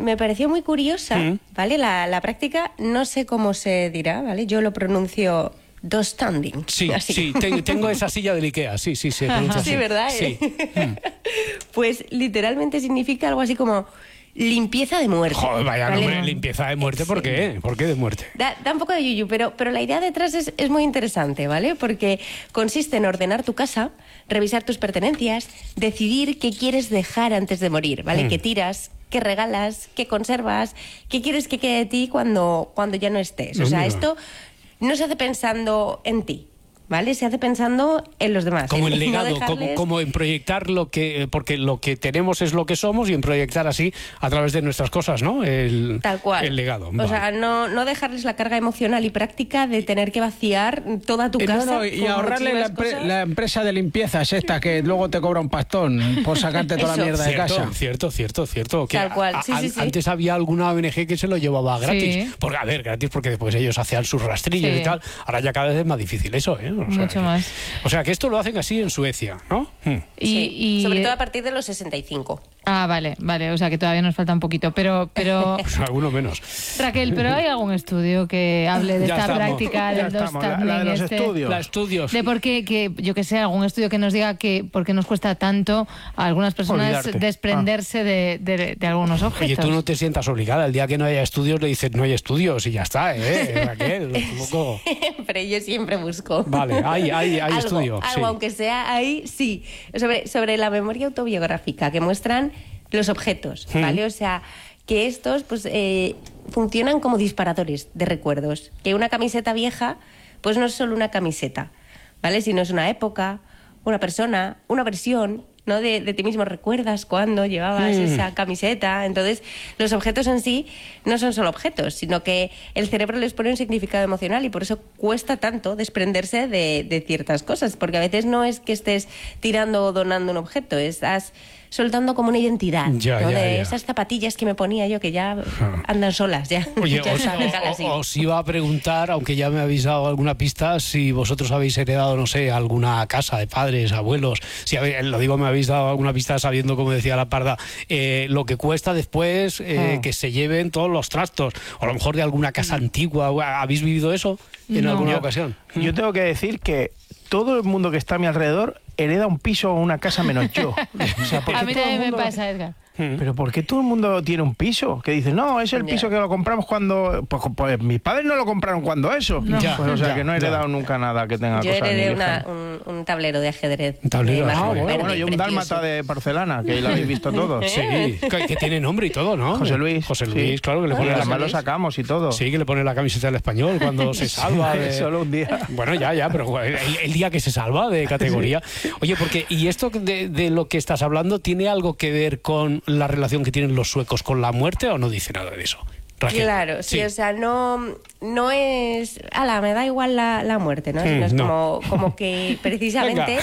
me pareció muy curiosa, ¿vale? La práctica, no sé cómo se dirá, ¿vale? Yo lo pronuncio dos standing. Sí, tengo esa silla del Ikea, sí, se pronuncia así. Sí, ¿verdad? Sí. Pues literalmente significa algo así como limpieza de muerte. Joder, vaya ¿vale? nombre, limpieza de muerte, ¿por qué? ¿Por qué de muerte? Da un poco de yuyu, pero la idea detrás es muy interesante, ¿vale? Porque consiste en ordenar tu casa, revisar tus pertenencias, decidir qué quieres dejar antes de morir, ¿vale? ¿Qué tiras? ¿Qué regalas? ¿Qué conservas? ¿Qué quieres que quede de ti cuando ya no estés? O sea, esto no se hace pensando en ti, ¿vale? Se hace pensando en los demás. Como en el legado, no dejarles... como en proyectar porque lo que tenemos es lo que somos y en proyectar así a través de nuestras cosas, ¿no? Tal cual. El legado. O sea, no dejarles la carga emocional y práctica de tener que vaciar toda tu casa. Y ahorrarle la empresa de limpieza es esta que luego te cobra un pastón por sacarte toda la mierda de casa. Cierto. Que Tal cual, sí. Antes había alguna ONG que se lo llevaba gratis. Sí. Porque, a ver, gratis porque después ellos hacían sus rastrillos Sí. y tal. Ahora ya cada vez es más difícil eso, ¿eh? Mucho más. O sea, que esto lo hacen así en Suecia, ¿no? Sí, sobre todo a partir de los 65. Ah, vale, o sea que todavía nos falta un poquito, pero Pues alguno menos. Raquel, ¿pero hay algún estudio que hable de Ya esta estamos. práctica del dos standing? La de los estudios. Los estudios. De por qué, que yo que sé, algún estudio que nos diga que por qué nos cuesta tanto a algunas personas Olvidarte. desprenderse de algunos objetos. Oye, tú no te sientas obligada. El día que no haya estudios le dices no hay estudios y ya está, Raquel? Un poco... Pero yo siempre busco. Vale, hay algo, estudio. Algo, sí. aunque sea ahí, sí. Sobre la memoria autobiográfica que muestran los objetos, ¿vale? O sea, que estos pues funcionan como disparadores de recuerdos. Que una camiseta vieja pues no es solo una camiseta, ¿vale? Sino es una época, una persona, una versión, ¿no? De ti mismo. ¿Recuerdas cuando llevabas esa camiseta? Entonces, los objetos en sí no son solo objetos, sino que el cerebro les pone un significado emocional y por eso cuesta tanto desprenderse de ciertas cosas, porque a veces no es que estés tirando o donando un objeto, estás soltando como una identidad, Ya. esas zapatillas que me ponía yo que ya andan solas, ya. Oye, ya saben, así. os iba a preguntar, aunque ya me habéis dado alguna pista, si vosotros habéis heredado, no sé, alguna casa de padres, abuelos, si me habéis dado alguna pista sabiendo, como decía la Parda, lo que cuesta después que se lleven todos los trastos, o a lo mejor de alguna casa antigua. ¿Habéis vivido eso en alguna ocasión? Yo tengo que decir que todo el mundo que está a mi alrededor hereda un piso o una casa menos yo. O sea, porque A mí todo el también me mundo- pasa, Edgar. Pero ¿por qué todo el mundo tiene un piso? Que dice, no, es el piso que lo compramos cuando... Pues mis padres no lo compraron cuando eso. No. Ya, Pues, o sea, ya, que no he ya. heredado nunca nada que tenga Yo cosas. heredé ni viejas. un tablero de ajedrez. Un tablero, de ah, marfil bueno, verde, Y un precioso. dálmata de porcelana, que lo habéis visto todos. Sí, que tiene nombre y todo, ¿no? José Luis. José sí. Luis, claro, que le Y pone además lo sacamos y todo. Sí, que le pone la camiseta del Español cuando se salva. Solo un día. Bueno, ya, pero el día que se salva de categoría. Oye, porque, ¿y esto de lo que estás hablando tiene algo que ver con la relación que tienen los suecos con la muerte o no dice nada de eso? Raquel. Claro, sí, o sea, no es... me da igual la muerte, ¿no? Sino es no. como que precisamente...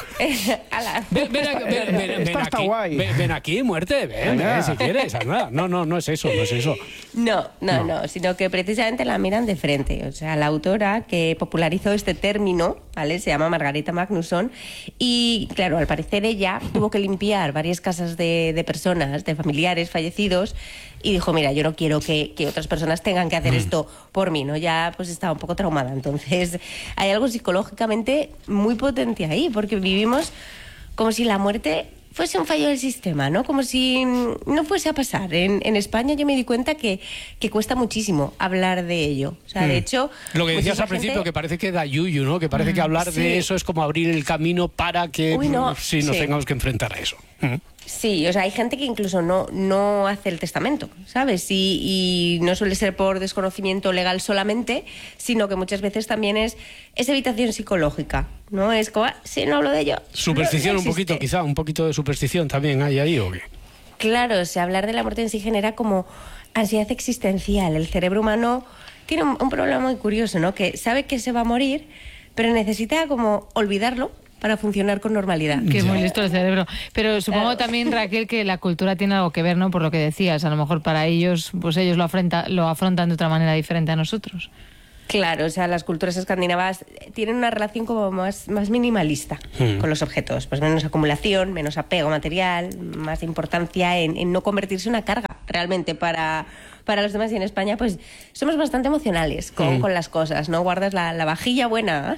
Esta está aquí, guay. ven aquí, muerte, ven, Venga. si quieres. Nada. No es eso. No, sino que precisamente la miran de frente. O sea, la autora que popularizó este término, ¿vale? Se llama Margareta Magnusson y, claro, al parecer ella tuvo que limpiar varias casas de personas, de familiares fallecidos y dijo, mira, yo no quiero que otras personas tengan que hacer esto por mí, ¿no? Ya pues estaba un poco traumada. Entonces, hay algo psicológicamente muy potente ahí, porque vivimos como si la muerte fuese un fallo del sistema, ¿no? Como si no fuese a pasar. En España yo me di cuenta que cuesta muchísimo hablar de ello. O sea, de hecho... Lo que decías muchísima al principio, gente- que parece que da yuyu, ¿no? Que parece que hablar Sí. de eso es como abrir el camino para que Uy, no, sí, nos sí. tengamos que enfrentar a eso. Sí, o sea, hay gente que incluso no hace el testamento, ¿sabes? Y no suele ser por desconocimiento legal solamente, sino que muchas veces también es evitación psicológica, ¿no? Es como, si no hablo de ello... Superstición no un poquito, existe. quizá, un poquito de superstición también hay ahí, ¿o qué? Claro, o sea, hablar de la muerte en sí genera como ansiedad existencial. El cerebro humano tiene un problema muy curioso, ¿no? Que sabe que se va a morir, pero necesita como olvidarlo para funcionar con normalidad. Que es muy listo el cerebro. Pero supongo también, Raquel, que la cultura tiene algo que ver, ¿no? Por lo que decías. A lo mejor para ellos, pues ellos lo afrontan de otra manera diferente a nosotros. Claro, o sea, las culturas escandinavas tienen una relación como más minimalista con los objetos. Pues menos acumulación, menos apego material, más importancia en no convertirse en una carga realmente para los demás, y en España pues somos bastante emocionales con las cosas, ¿no? Guardas la vajilla buena,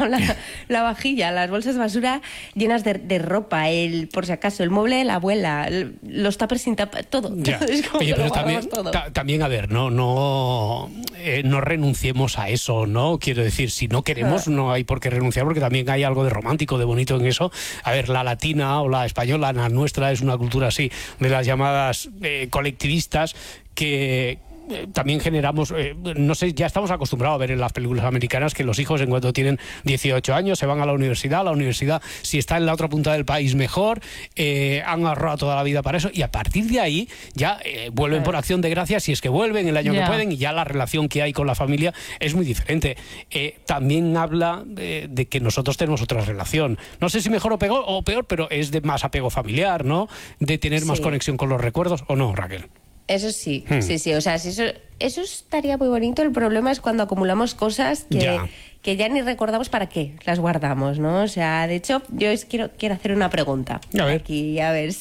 la vajilla, las bolsas de basura llenas de ropa, por si acaso, el mueble de la abuela, los tuppers sin tapa, todo. Ya. Es como Oye, que pero lo guardamos todo. también, a ver, no renunciemos a eso, ¿no? Quiero decir, si no queremos, no hay por qué renunciar, porque también hay algo de romántico, de bonito en eso. A ver, la latina o la española, la nuestra, es una cultura así, de las llamadas colectivistas, que también generamos, no sé, ya estamos acostumbrados a ver en las películas americanas que los hijos, en cuanto tienen 18 años, se van a la universidad, si está en la otra punta del país, mejor, han ahorrado toda la vida para eso, y a partir de ahí ya vuelven por acción de gracias, si es que vuelven el año que pueden, y ya la relación que hay con la familia es muy diferente. También habla de que nosotros tenemos otra relación, no sé si mejor o peor, pero es de más apego familiar, ¿no? De tener más conexión con los recuerdos, ¿o no, Raquel? Eso sí, sí, o sea, eso estaría muy bonito. El problema es cuando acumulamos cosas que ya ni recordamos para qué las guardamos, ¿no? O sea, de hecho, yo quiero hacer una pregunta. A ver. Aquí, a ver,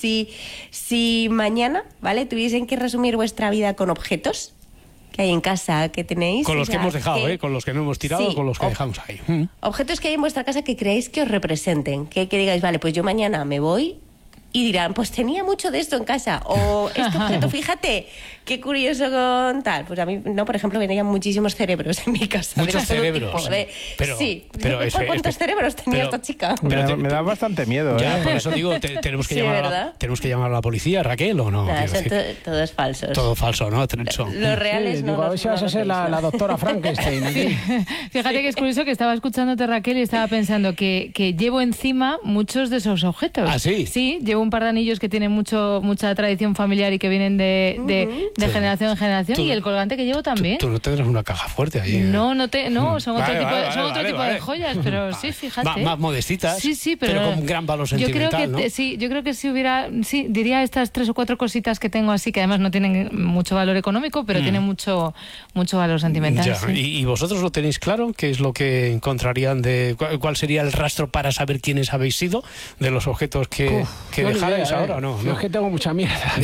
si mañana, ¿vale?, tuviesen que resumir vuestra vida con objetos que hay en casa, que tenéis. Con los que hemos dejado, con los que no hemos tirado, con los que dejamos ahí. Objetos que hay en vuestra casa que creéis que os representen, que digáis, vale, pues yo mañana me voy. Y dirán, pues tenía mucho de esto en casa. O este objeto, fíjate, qué curioso con tal. Pues a mí, no, por ejemplo, venían muchísimos cerebros en mi casa. Muchos cerebros. Pero ¿cuántos cerebros tenía esta chica? Me da bastante miedo. Ya, por eso digo, tenemos que llamar a la policía, Raquel, ¿o no? Nada, todo es falso. Todo falso, ¿no? Los reales no. A ver si vas a ser la doctora Frankenstein aquí. Fíjate que es curioso que estaba escuchándote, Raquel, y estaba pensando que llevo encima muchos de esos objetos. ¿Ah, sí? Sí, llevo un par de anillos que tienen mucha tradición familiar y que vienen de generación en generación, y el colgante que llevo también. Tú no tendrás una caja fuerte allí. No, son otro tipo de joyas, pero sí, fíjate. Más modestitas, sí, pero con un gran valor sentimental, ¿no? Yo creo que si hubiera, diría estas 3 o 4 cositas que tengo así, que además no tienen mucho valor económico, pero tienen mucho valor sentimental. Ya. Sí. ¿Y vosotros lo tenéis claro? ¿Qué es lo que encontrarían cuál sería el rastro para saber quiénes habéis sido de los objetos que dejarais ahora o no? Yo es que tengo mucha mierda.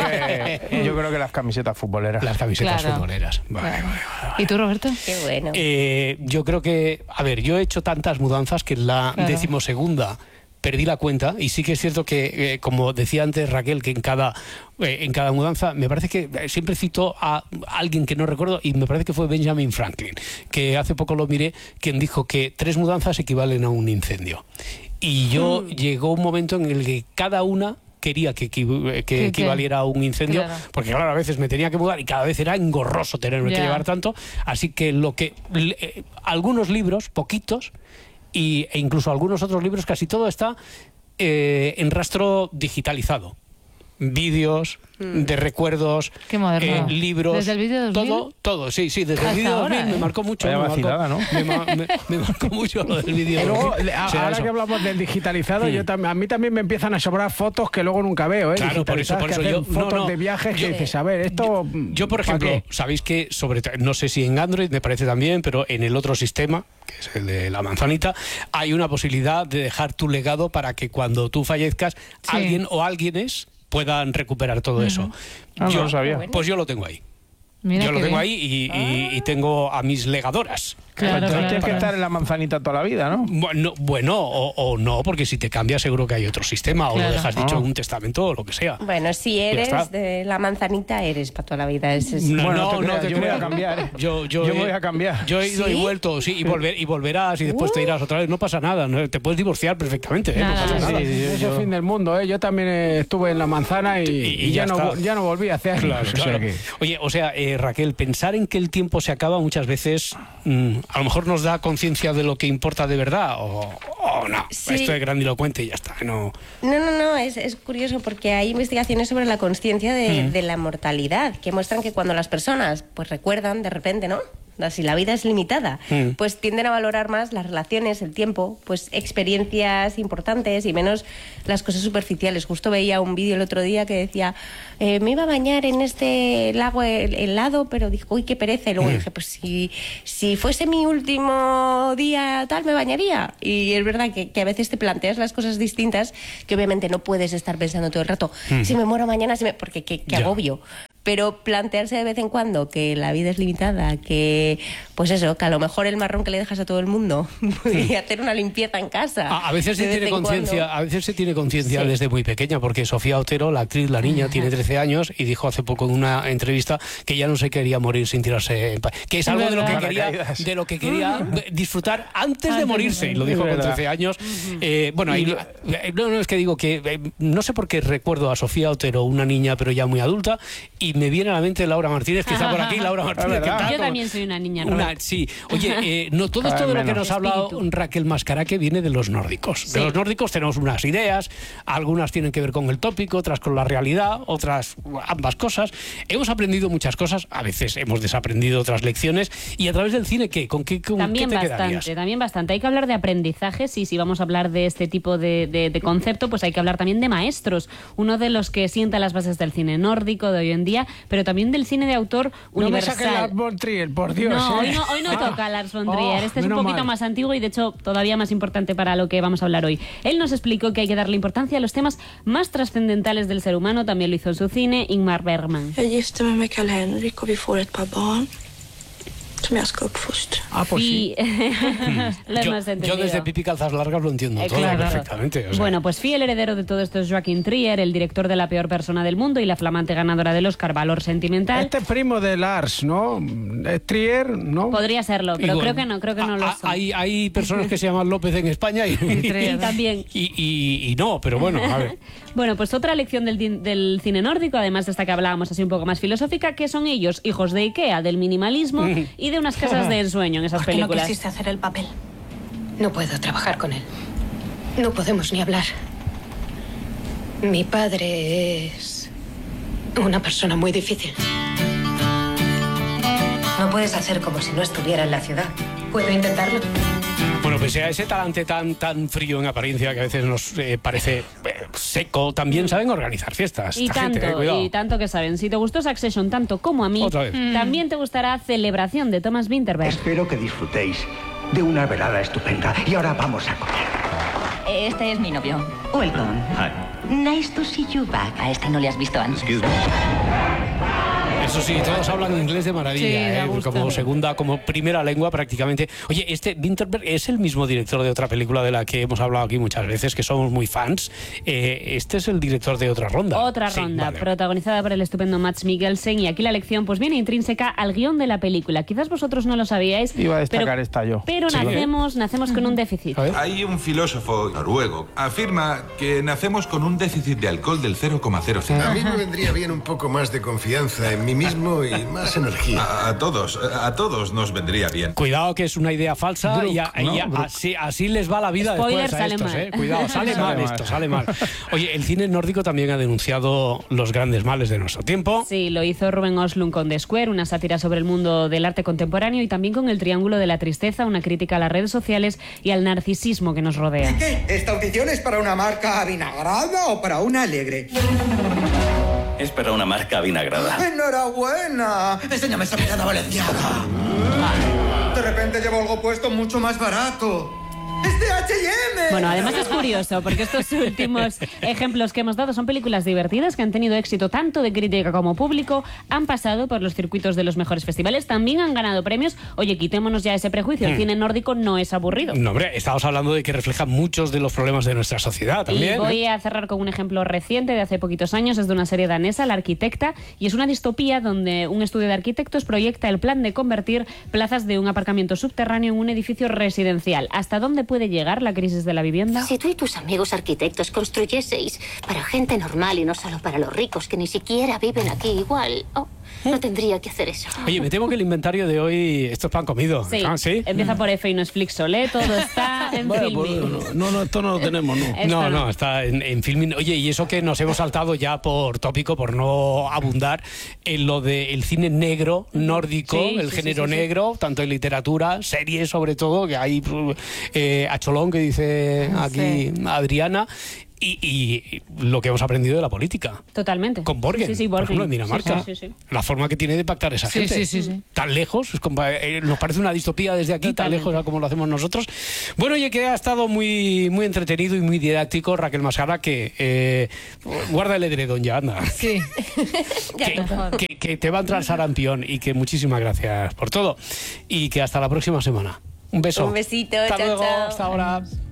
Yo creo que las camisetas futboleras. Las camisetas futboleras. Vale. ¿Y tú, Roberto? Qué bueno. Yo creo que, a ver, yo he hecho tantas mudanzas que en la 12ª perdí la cuenta, y sí que es cierto que, como decía antes Raquel, que en cada mudanza, me parece que siempre cito a alguien que no recuerdo, y me parece que fue Benjamin Franklin, que hace poco lo miré, quien dijo que 3 mudanzas equivalen a un incendio. Y llegó un momento en el que cada una quería que equivaliera a un incendio, porque claro, a veces me tenía que mudar y cada vez era engorroso tenerme que llevar tanto, así que algunos libros, poquitos, e incluso algunos otros libros, casi todo está en rastro digitalizado. Vídeos, de recuerdos, libros, ¿desde el vídeo 2000? todo, sí, desde el vídeo 2000 me marcó mucho. Me marcó mucho lo del vídeo. Luego, ahora que hablamos del digitalizado, a mí también me empiezan a sobrar fotos que luego nunca veo, Claro, por eso yo fotos de viajes que dices, a ver, esto. Yo, por ejemplo, sabéis que no sé si en Android me parece también, pero en el otro sistema, que es el de la manzanita, hay una posibilidad de dejar tu legado para que cuando tú fallezcas, alguien o alguienes puedan recuperar todo eso. Yo lo sabía. Pues yo lo tengo ahí. Mira, yo lo tengo ahí y tengo a mis legadoras. Claro, tienes que estar en la manzanita toda la vida, ¿no? Bueno, o no, porque si te cambias seguro que hay otro sistema, o lo dejas dicho en un testamento o lo que sea. Bueno, si eres de la manzanita, eres para toda la vida. No te yo voy a cambiar. Yo voy a cambiar. Yo he ido y vuelto, y volverás, y después te irás otra vez. No pasa nada, te puedes divorciar perfectamente. No pasa nada. Es el fin del mundo. Yo también estuve en la manzana y ya no volví a hacer. Claro. Oye, o sea, Raquel, pensar en que el tiempo se acaba muchas veces a lo mejor nos da conciencia de lo que importa de verdad, o no. Sí. Esto es grandilocuente y ya está. No, es curioso porque hay investigaciones sobre la conciencia de la mortalidad que muestran que cuando las personas pues recuerdan de repente, ¿no?, si la vida es limitada, pues tienden a valorar más las relaciones, el tiempo, pues experiencias importantes y menos las cosas superficiales. Justo veía un vídeo el otro día que decía, me iba a bañar en este lago helado, pero dije, uy, qué pereza. Y luego dije, pues si fuese mi último día tal, me bañaría. Y es verdad que a veces te planteas las cosas distintas, que obviamente no puedes estar pensando todo el rato, si me muero mañana, porque qué agobio. pero plantearse de vez en cuando que la vida es limitada, que pues eso, que a lo mejor el marrón que le dejas a todo el mundo podría hacer una limpieza en casa. A veces se tiene conciencia Sí. desde muy pequeña, porque Sofía Otero, la actriz, la niña, tiene 13 años y dijo hace poco en una entrevista que ya no se quería morir sin tirarse en que es algo de lo que quería disfrutar antes de morirse, y lo dijo con 13 años. Bueno, no, es que digo que no sé por qué recuerdo a Sofía Otero, una niña pero ya muy adulta, y me viene a la mente Laura Martínez, que está por aquí. Laura Martínez, ¿qué tal? Yo también soy una niña. Sí, oye, no todo esto de lo que nos ha hablado Raquel Mascaraque viene de los nórdicos. Sí. De los nórdicos tenemos unas ideas, algunas tienen que ver con el tópico, otras con la realidad, otras ambas cosas. Hemos aprendido muchas cosas, a veces hemos desaprendido otras lecciones, y a través del cine, ¿con qué También te quedarías? también bastante. Hay que hablar de aprendizajes, y si vamos a hablar de este tipo de concepto, pues hay que hablar también de maestros. Uno de los que sienta las bases del cine nórdico de hoy en día, pero también del cine de autor universal. No me saques Lars von Trier, por Dios. No, hoy no toca Lars von Trier. Este es un poquito más antiguo y, de hecho, todavía más importante para lo que vamos a hablar hoy. Él nos explicó que hay que darle importancia a los temas más trascendentales del ser humano. También lo hizo en su cine Ingmar Bergman. Jag gifte mig med Karl-Henrik och vi får ett par barn som jag ska uppfostra. Pues sí. Lo hemos entendido. Yo desde Pipi Calzas Largas lo entiendo todo Claro. perfectamente. O sea. Bueno, pues fiel heredero de todo esto es Joaquín Trier, el director de La peor persona del mundo y la flamante ganadora del Oscar Valor Sentimental. Este es primo de Lars, ¿no? Es Trier, ¿no? Podría serlo, pero Igual. creo que no lo son. Hay personas que se llaman López en España y también. y no, pero bueno, a ver. Bueno, pues otra lección del cine nórdico, además de esta que hablábamos así un poco más filosófica, que son ellos hijos de Ikea, del minimalismo y de unas casas de ensueño en esas ¿Por qué no películas. quisiste hacer el papel? No puedo trabajar con él. No podemos ni hablar. Mi padre es una persona muy difícil. No puedes hacer como si no estuviera en la ciudad. ¿Puedo intentarlo? Bueno, pese a ese talante tan frío en apariencia que a veces nos parece seco, también saben organizar fiestas. Y esta gente, cuidado. tanto que saben. Si te gustó Succession tanto como a mí, Otra vez. también te gustará Celebración de Thomas Vinterberg. Espero que disfrutéis de una velada estupenda. Y ahora vamos a comer. Este es mi novio. Welcome. Nice to see you back. A este no le has visto antes. Eso sí, todos hablan inglés de maravilla, Sí, da gusto. como primera lengua prácticamente. Oye, este Winterberg es el mismo director de otra película de la que hemos hablado aquí muchas veces, que somos muy fans. Este es el director de Otra Ronda. Otra Sí, ronda, vale. protagonizada por el estupendo Mads Mikkelsen, y aquí la lección pues viene intrínseca al guión de la película. Quizás vosotros no lo sabíais. Iba a destacar esta yo. Pero Sí. nacemos con un déficit. A ver. Hay un filósofo noruego afirma que nacemos con un déficit de alcohol del 0,00. A mí me vendría bien un poco más de confianza en mí mismo y más energía. A todos nos vendría bien. Cuidado que es una idea falsa. Druk, y ¿no? así les va la vida Spoiler, después a sale estos, mal. Cuidado, sale mal esto, sale mal. Oye, el cine nórdico también ha denunciado los grandes males de nuestro tiempo. Sí, lo hizo Ruben Östlund con The Square, una sátira sobre el mundo del arte contemporáneo, y también con El Triángulo de la Tristeza, una crítica a las redes sociales y al narcisismo que nos rodea. ¿Qué? ¿Esta audición es para una marca avinagrada o para una alegre? Es para una marca vinagrada. ¡Enhorabuena! Enséñame esa mirada valenciana. De repente llevo algo puesto mucho más barato. ¡Es de H&M! Bueno, además es curioso, porque estos últimos ejemplos que hemos dado son películas divertidas que han tenido éxito tanto de crítica como público, han pasado por los circuitos de los mejores festivales, también han ganado premios. Oye, quitémonos ya ese prejuicio, el cine nórdico no es aburrido. No, hombre, estamos hablando de que refleja muchos de los problemas de nuestra sociedad también. Y voy a cerrar con un ejemplo reciente de hace poquitos años, es de una serie danesa, La Arquitecta, y es una distopía donde un estudio de arquitectos proyecta el plan de convertir plazas de un aparcamiento subterráneo en un edificio residencial. ¿Hasta dónde puede llegar la crisis de la vivienda? Si tú y tus amigos arquitectos construyeseis para gente normal y no solo para los ricos que ni siquiera viven aquí, igual no tendría que hacer eso. Oye, me temo que el inventario de hoy, esto es pan comido. Sí, Ah, ¿sí? empieza por F y no es Flixol, ¿eh? Todo está en Filmin. No, esto no lo tenemos, ¿no? No, está en Filmin. Oye, y eso que nos hemos saltado ya por tópico, por no abundar en lo del cine negro, nórdico, Sí, el sí, género sí. negro, tanto en literatura, series sobre todo, que hay a Cholón, que dice aquí Adriana. y lo que hemos aprendido de la política. Totalmente. Con Borgen, Sí, por ejemplo, Borgen. en Dinamarca. Sí. La forma que tiene de pactar esa Sí, gente. sí. Tan lejos, nos parece una distopía desde aquí, tan lejos a como lo hacemos nosotros. Bueno, oye, que ha estado muy, muy entretenido y muy didáctico, Raquel Mascara, que guarda el edredón ya, anda. Sí. que te va a entrar sarampión y que muchísimas gracias por todo. Y que hasta la próxima semana. Un beso. Un besito, Hasta chao, luego, chao. hasta ahora.